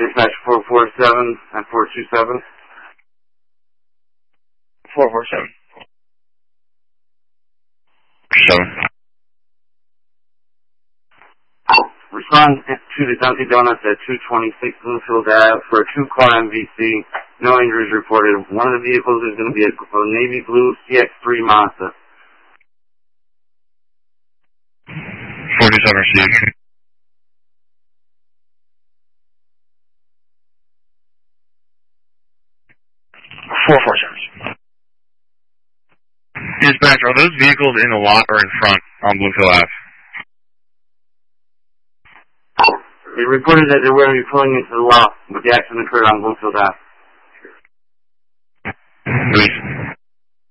Dispatch 447 and 427. 447. 7. Respond to the Dunkin' Donuts at 226 Bloomfield Ave for a 2-car MVC. No injuries reported. One of the vehicles is going to be a navy blue CX-3 Mazda. 47 received. Dispatch, are those vehicles in the lot or in front on Bloomfield Ave? They reported that they were going to be pulling into the lot, but the accident occurred on Bloomfield Ave. Please.